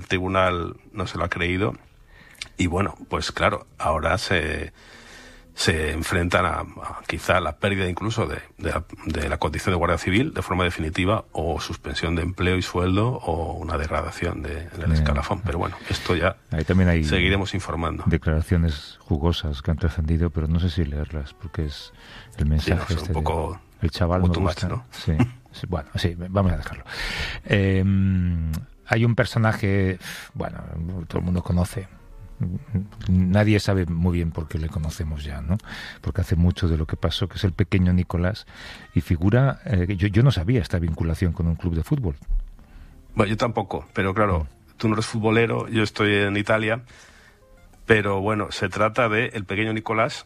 tribunal no se lo ha creído y bueno, pues claro, ahora se enfrentan a quizá la pérdida incluso de la condición de guardia civil de forma definitiva, o suspensión de empleo y sueldo, o una degradación del escalafón. Pero bueno, esto ya ahí también hay seguiremos informando. Declaraciones jugosas que han trascendido, pero no sé si leerlas, porque es el mensaje un poco el chaval me gusta, ¿no? Sí, bueno, sí, vamos a dejarlo. Hay un personaje, bueno, todo el mundo conoce. Nadie sabe muy bien por qué le conocemos ya, ¿no? Porque hace mucho de lo que pasó, que es el pequeño Nicolás, y figura... yo no sabía esta vinculación con un club de fútbol. Bueno, yo tampoco, pero claro, tú no eres futbolero, yo estoy en Italia, pero bueno, se trata de el pequeño Nicolás,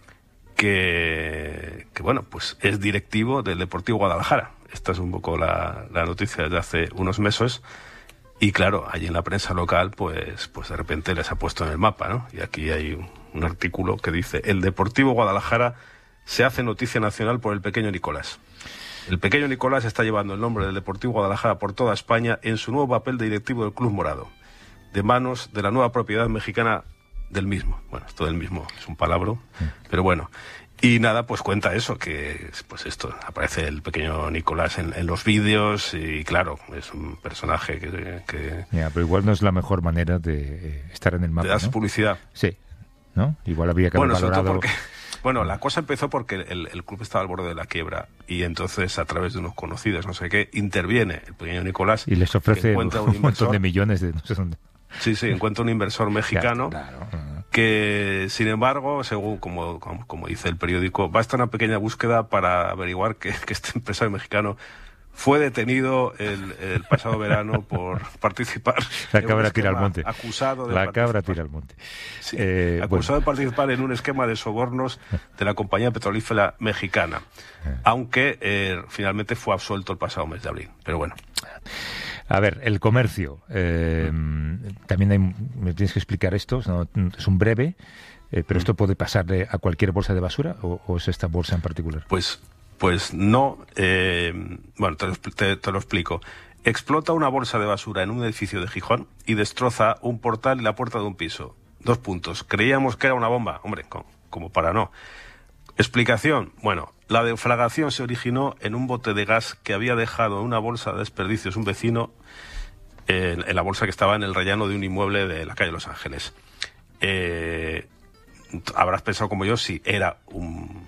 que bueno, pues es directivo del Deportivo Guadalajara. Esta es un poco la noticia desde hace unos meses. Y claro, allí en la prensa local, pues de repente les ha puesto en el mapa, ¿no? Y aquí hay un artículo que dice: el Deportivo Guadalajara se hace noticia nacional por el pequeño Nicolás. El pequeño Nicolás está llevando el nombre del Deportivo Guadalajara por toda España en su nuevo papel de directivo del Club Morado, de manos de la nueva propiedad mexicana del mismo. Bueno, esto del mismo es un palabro, pero bueno. Y nada, pues cuenta eso, que pues esto, aparece el pequeño Nicolás en los vídeos y claro, es un personaje que ya, pero igual no es la mejor manera de estar en el mapa, de dar ¿no? Publicidad. Sí, ¿no? Igual habría que haber valorado... Bueno, la cosa empezó porque el club estaba al borde de la quiebra y entonces a través de unos conocidos, no sé qué, interviene el pequeño Nicolás y les ofrece un montón de millones de no sé dónde. Sí, encuentra un inversor mexicano, claro. Que, sin embargo, según como dice el periódico, basta una pequeña búsqueda para averiguar que este empresario mexicano fue detenido el pasado verano por participar. La cabra tira al monte. Acusado de la cabra tira al monte. Sí, acusado de participar en un esquema de sobornos de la compañía petrolífera mexicana, aunque finalmente fue absuelto el pasado mes de abril. Pero bueno. A ver, el comercio. También me tienes que explicar esto. Es un breve, pero esto puede pasarle a cualquier bolsa de basura o es esta bolsa en particular. Pues no. Bueno, te lo explico. Explota una bolsa de basura en un edificio de Gijón y destroza un portal y la puerta de un piso. 2 puntos. Creíamos que era una bomba. Hombre, como para no. Explicación. Bueno, la deflagración se originó en un bote de gas que había dejado en una bolsa de desperdicios un vecino, en la bolsa que estaba en el rellano de un inmueble de la calle Los Ángeles. Habrás pensado como yo si era un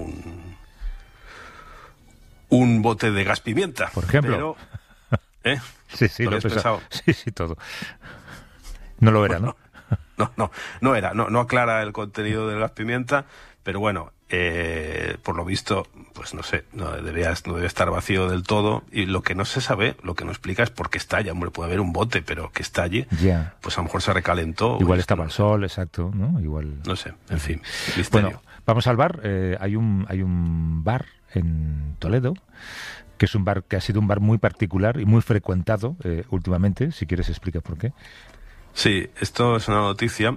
bote de gas pimienta. Por ejemplo. Pero, Sí, lo he pensado. Sí, todo. No lo era, ¿no? No era. No aclara el contenido del gas pimienta, pero bueno, por lo visto, pues no sé, no debe estar vacío del todo. Y lo que no se sabe, lo que no explica es por qué estalla. Hombre, puede haber un bote, pero que estalle, pues a lo mejor se recalentó. Igual estaba al sol, exacto, ¿no? Igual. No sé, en fin, misterio. Bueno, vamos al bar. Hay un bar en Toledo, que es un bar que ha sido un bar muy particular y muy frecuentado últimamente. Si quieres, explica por qué. Sí, esto es una noticia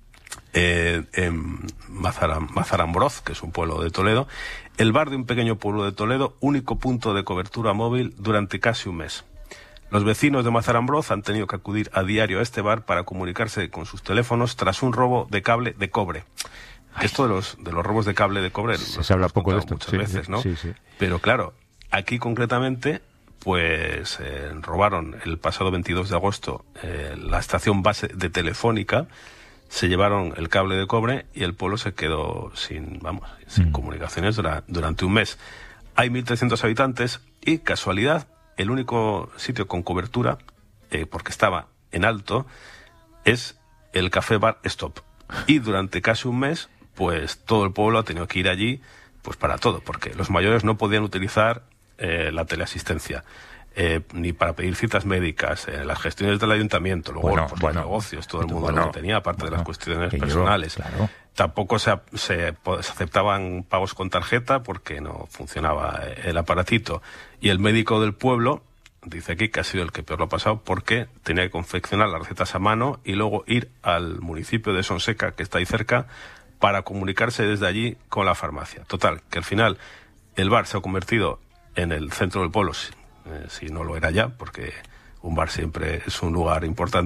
en Mazarambroz, que es un pueblo de Toledo. El bar de un pequeño pueblo de Toledo, único punto de cobertura móvil durante casi un mes. Los vecinos de Mazarambroz han tenido que acudir a diario a este bar para comunicarse con sus teléfonos tras un robo de cable de cobre. Esto de los robos de cable de cobre se habla poco de esto muchas veces, ¿no? Sí. Pero claro, aquí concretamente, pues robaron el pasado 22 de agosto la estación base de Telefónica, se llevaron el cable de cobre y el pueblo se quedó sin comunicaciones durante un mes. Hay 1.300 habitantes y, casualidad, el único sitio con cobertura, porque estaba en alto, es el Café Bar Stop. Y durante casi un mes, pues todo el pueblo ha tenido que ir allí pues para todo, porque los mayores no podían utilizar la teleasistencia, ni para pedir citas médicas, las gestiones del ayuntamiento, luego los negocios, todo el mundo lo tenía, aparte de las cuestiones personales. Claro. Tampoco se aceptaban pagos con tarjeta porque no funcionaba el aparatito. Y el médico del pueblo dice aquí que ha sido el que peor lo ha pasado porque tenía que confeccionar las recetas a mano y luego ir al municipio de Sonseca, que está ahí cerca, para comunicarse desde allí con la farmacia. Total, que al final el bar se ha convertido en el centro del pueblo, si no lo era ya, porque un bar siempre es un lugar importante